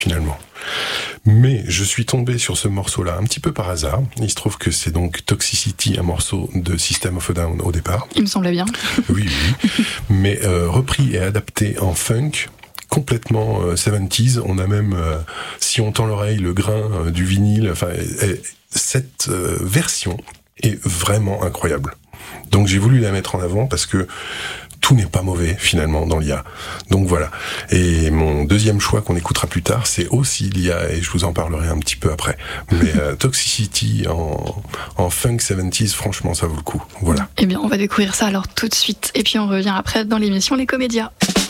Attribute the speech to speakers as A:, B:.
A: finalement. Mais je suis tombé sur ce morceau-là un petit peu par hasard. Il se trouve que c'est donc Toxicity, un morceau de System of a Down au départ.
B: Il me semblait bien.
A: Oui. Mais repris et adapté en funk, complètement 70s. On a même, si on tend l'oreille, le grain du vinyle. Enfin, cette version est vraiment incroyable. Donc j'ai voulu la mettre en avant parce que tout n'est pas mauvais finalement dans l'IA. Donc voilà. Et mon deuxième choix qu'on écoutera plus tard, c'est aussi l'IA et je vous en parlerai un petit peu après. Mais Toxicity en funk 70s, franchement ça vaut le coup. Voilà.
B: Eh bien on va découvrir ça alors tout de suite et puis on revient après dans l'émission Les Comédias.